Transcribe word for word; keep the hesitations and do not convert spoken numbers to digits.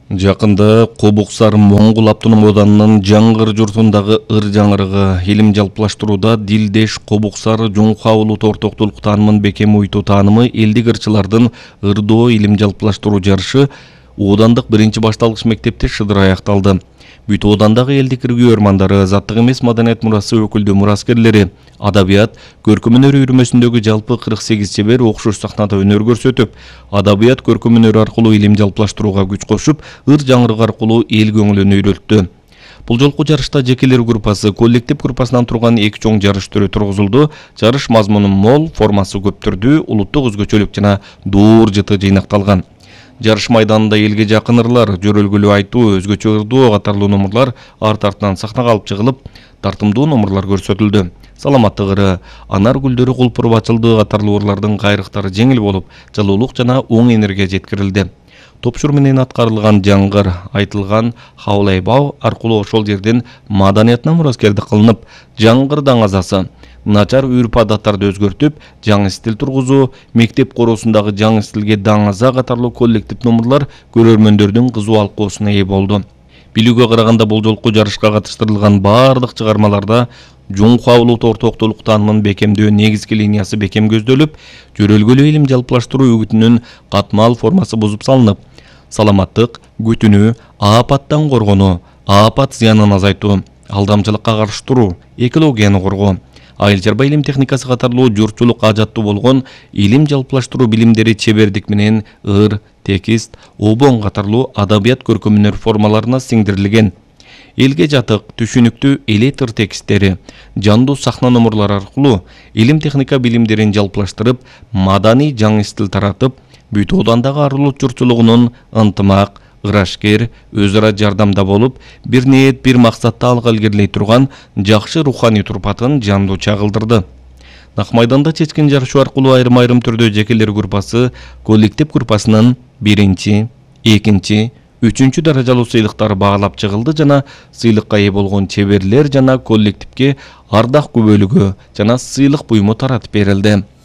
Жакында Кобуксар Моңгол автоном оданынын Жаңгыр журтундагы ыр жаңырыгы илим жалпылаштырууда Дилдеш Кобуксар Жуңха улут ортоктулук таанымын бекем уйтуу таанымы элдик ырчылардын ырдоо илим жалпылаштыруу жарышы Одандык биринчи башталгыч мектепте шыдыр аякталды. Бүт Одандагы элдик иргүү өрмандары, заттык эмес маданият мурасы өкүлдүү мураскерлери, адабият, көркөм өнөр үйрөнмөсүндөгү жалпы кырк сегиз чебер окшош сахнада өнөр көрсөтүп, адабият көркөм өнөр аркылуу илим жалпылаштырууга күч кошуп, ыр жаңырык аркылуу эл көңүлүн үйрөлттү. Бул жолку жарышта жекелер группасы, коллектив группасынан турган эки чоң жарыш түрү тургузулду. Жарыш мазмуну мол, формасы көп түрдүү, улуттук өзгөчөлүк жана дуур жыты жыйнакталган. Жарыш майданында элге жакын ырлар, жөрөлгүлүү айтуу, өзгөчө ырдоо катарлуу номурлар арт артынан сахнага алып чыгылып, тартымдуу номурлар көрсөтүлдү. Саламаттык ыры, анар гүлдөрү кулпуруп ачылды катарлуу ырлардын кайрыктары жеңил болуп, жылуулук жана оң энергия жеткирилди. Топшур менен аткарылган жаңгыр, айтылган хаулайбау аркылуу ошол жердин маданиятына мураскердик кылынып, жаңгыр даңазасы, начар үрп адаттарды өзгөртүп, жаңы стиль тургузуу, мектеп коросундагы жаңы стилге даңаза катарлуу коллектив номурлар көрөрмөндөрдүн кызуу алкоосуна ээ болду. Билүүгө караганда бул жолку жарышка катыштырылган бардык чыгармаларда Жуңха улут ортоктулук таанымын бекемдөө негизги линиясы бекем көздөлүп, жөрөлгөлүү илим жалпылаштыруу үгүтүнүн катмал формасы бузуп салынып, саламаттык, күтүнүү, аапаттан коргонуу, аапат зыянын азайтуу, алдамчылыкка каршы туруу, экологияны коргоо, айыл чарба илим техникасы катарлуу журтчулук ажаттуу болгон илим жалпылаштыруу билимдери чебердик менен ыр, текст, обон катарлуу адабият көркөм өнөр формаларына сиңдирилген. Элге жатык, түшүнүктүү элетр тексттери, жандуу сахна номурлары аркылуу илим техника билимдерин жалпылаштырып, мадани жаңы стиль таратып, бүт Одандагы арулут журтчулугунун ынтымак, ырашкер, өз ара жардамда болуп, бир ниет, бир максатты алга илгерилей турган жакшы руханий турпатын жандуу чагылдырды. Нак майданда чечкен жарышуу аркылуу айрым-айрым түрдө жекелер группасы, коллектив группасынын биринчи, экинчи, үчүнчү даражалуу сыйлыктары баалап чыгылды жана сыйлыкка ээ болгон чеберлер жана коллективге ардак күбөлүгү жана сыйлык буюму таратып берилди.